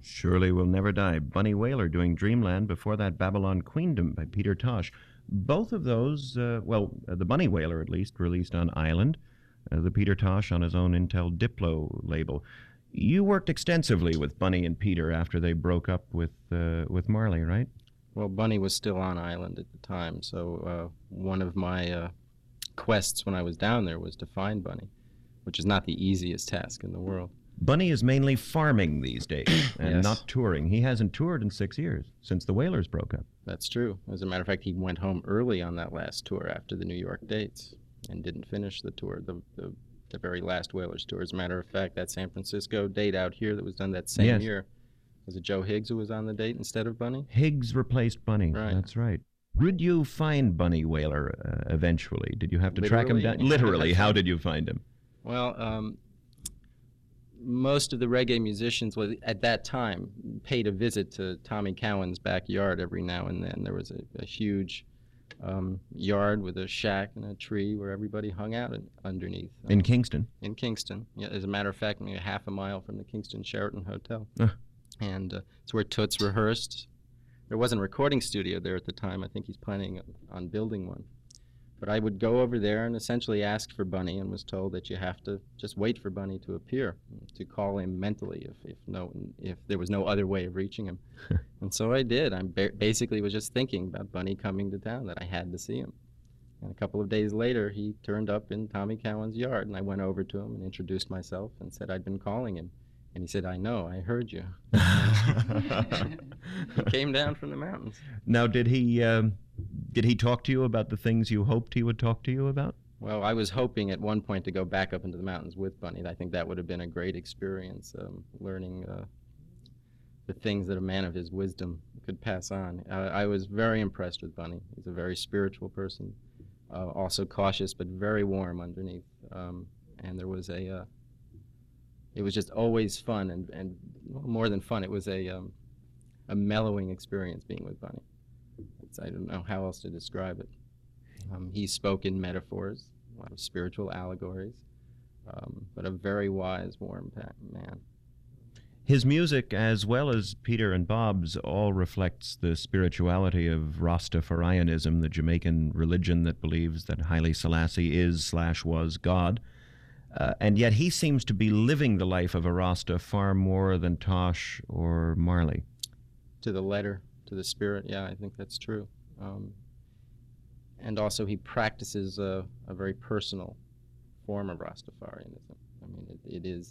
Surely Will Never Die. Bunny Wailer doing Dreamland, before that Babylon Queendom by Peter Tosh. Both of those, the Bunny Wailer at least, released on Island, the Peter Tosh on his own Intel Diplo label. You worked extensively with Bunny and Peter after they broke up with Marley, right? Well, Bunny was still on Island at the time, so one of my quests when I was down there was to find Bunny, which is not the easiest task in the world. Bunny is mainly farming these days and Yes. not touring. He hasn't toured in 6 years, since the Wailers broke up. That's true. As a matter of fact, he went home early on that last tour after the New York dates and didn't finish the tour, the very last Wailers tour. As a matter of fact, that San Francisco date out here that was done that same Yes. year, was it Joe Higgs who was on the date instead of Bunny? Higgs replaced Bunny. Right. That's right. Did you find Bunny Wailer eventually? Did you have to track him Literally? down? Literally, how did you find him? Well, most of the reggae musicians at that time paid a visit to Tommy Cowan's backyard every now and then. There was a huge yard with a shack and a tree where everybody hung out underneath. In Kingston? In Kingston. Yeah, as a matter of fact, maybe half a mile from the Kingston Sheraton Hotel. And it's where Toots rehearsed. There wasn't a recording studio there at the time. I think he's planning on building one. But I would go over there and essentially ask for Bunny, and was told that you have to just wait for Bunny to appear, to call him mentally if there was no other way of reaching him. And so I did. I basically was just thinking about Bunny coming to town, that I had to see him. And a couple of days later, he turned up in Tommy Cowan's yard, and I went over to him and introduced myself and said I'd been calling him. And he said, "I know, I heard you." He came down from the mountains. Now, did he talk to you about the things you hoped he would talk to you about? Well, I was hoping at one point to go back up into the mountains with Bunny. I think that would have been a great experience, learning the things that a man of his wisdom could pass on. I was very impressed with Bunny. He's a very spiritual person, also cautious but very warm underneath. And there was it was just always fun, and more than fun, it was a mellowing experience being with Bunny. I don't know how else to describe it. He spoke in metaphors, a lot of spiritual allegories, but a very wise, warm man. His music, as well as Peter and Bob's, all reflects the spirituality of Rastafarianism, the Jamaican religion that believes that Haile Selassie is/was God. And yet he seems to be living the life of a Rasta far more than Tosh or Marley. To the letter, to the spirit, yeah, I think that's true. And also he practices a very personal form of Rastafarianism. I mean, it is